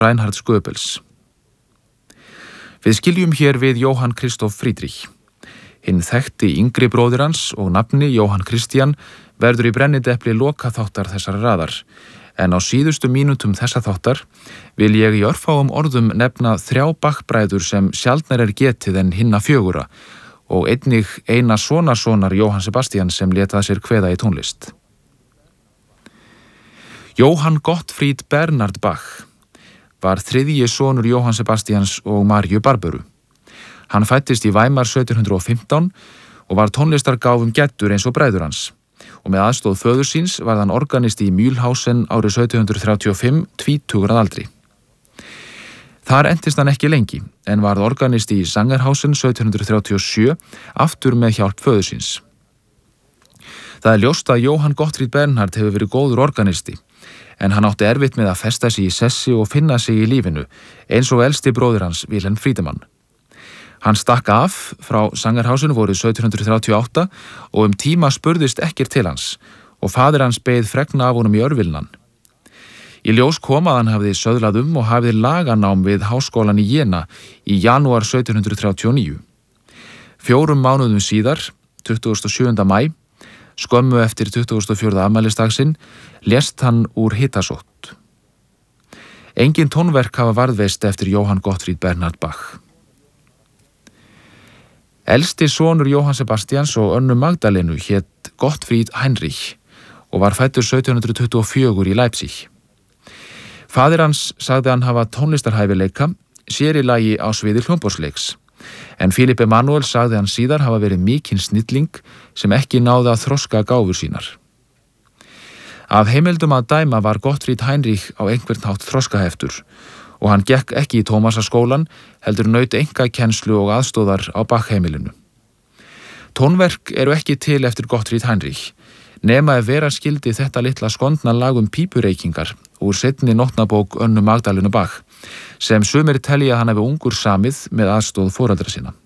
Reinhards Goebbels. Við skiljum hér við Johann Christoph Friedrich. Hinn þekkti yngri bróðir hans og nafni Johann Christian verður í brennidepli lokaþáttar þessara raðar, en á síðustu mínútum þessa þáttar vil ég í örfáum orðum nefna 3 Bach-bræður sem sjaldnar getið en hinna 4 og einnig eina sonarsonar Johann Sebastian sem lét sér kveða í tónlist. Johann Gottfried Bernhard Bach var 3. sonur Johann Sebastians og Mariu Barbaru. Hann fættist í Weimar 1715 og var tónlistargáfum geddur eins og bræður hans, og með aðstoð föður síns var hann organisti í Mühlhausen árið 1735, 20 að aldri. Þar entist hann ekki lengi, en varð organisti í Sangerhausen 1737, aftur með hjálp föður síns. Það ljóst að Johann Gottfried Bernhard hefur verið góður organisti, en hann átti erfitt með að festa sig í sessi og finna sig í lífinu, eins og elsti bróðir hans, Wilhelm Friedemann. Hann stakk af frá Sangerhausen vorið 1738 og tíma spurðist ekkert til hans og faðir hans beið fregna af honum í Örvilnan. Í ljós kom að hann hafði söðlað og hafði laganám við háskólan í Jena í janúar 1739. 4 mánuðum síðar, 27. maí, skömmu eftir 24. afmælisdagsinn, lést hann úr hitasótt. Engin tónverk hafa varðveist eftir Johann Gottfried Bernhard Bach. Elsti sonur Johann Sebastians og Önnu Magdalenu hét Gottfried Heinrich og var fæddur 1724 í Leipzig. Faðir hans sagði hann hafa tónlistarhæfileika, sér í lagi á sviði hljómborðsleiks, en Philipp Emanuel sagði hann síðar hafa verið mikinn snilling sem ekki náði að þroska gáfur sínar. Af heimildum að dæma var Gottfried Heinrich á einhvern hátt þroskaheftur og hann gekk ekki í Tómasaskólan, heldur naut einkakennslu og aðstóðar á Bach-heimilinu. Tónverk eru ekki til eftir Gottfried Heinrich, nema ef vera skildi þetta litla skondna lag pípureykingar úr seinni nótnabók Önnu Magdalenu Bach, sem sumir telja hann hafi ungur samið með aðstóð foreldra sinna.